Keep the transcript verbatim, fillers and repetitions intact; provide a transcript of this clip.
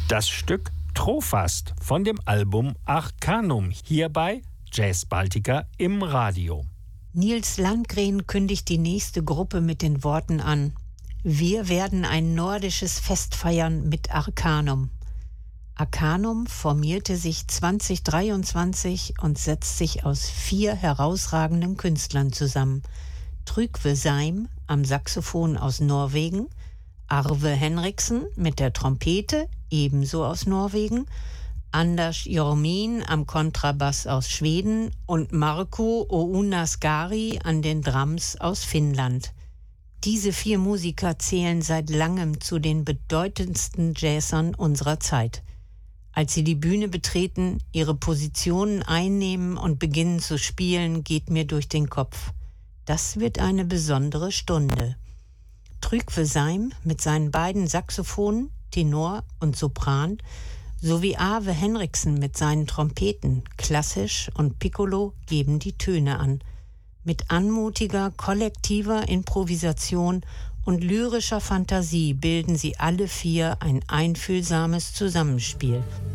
Das Stück Trofast von dem Album Arcanum, hier bei Jazz Baltica im Radio. Nils Landgren kündigt die nächste Gruppe mit den Worten an: Wir werden ein nordisches Fest feiern mit Arcanum. Arcanum formierte sich zwanzig dreiundzwanzig und setzt sich aus vier herausragenden Künstlern zusammen. Trygve Seim am Saxophon aus Norwegen, Arve Henriksen mit der Trompete, ebenso aus Norwegen, Anders Jormin am Kontrabass aus Schweden und Marko Ounasgari an den Drums aus Finnland. Diese vier Musiker zählen seit langem zu den bedeutendsten Jazzern unserer Zeit. Als sie die Bühne betreten, ihre Positionen einnehmen und beginnen zu spielen, geht mir durch den Kopf: Das wird eine besondere Stunde. Trygve Seim mit seinen beiden Saxophonen, Tenor und Sopran, sowie Arve Henriksen mit seinen Trompeten, Klassisch und Piccolo, geben die Töne an. Mit anmutiger, kollektiver Improvisation und lyrischer Fantasie bilden sie alle vier ein einfühlsames Zusammenspiel.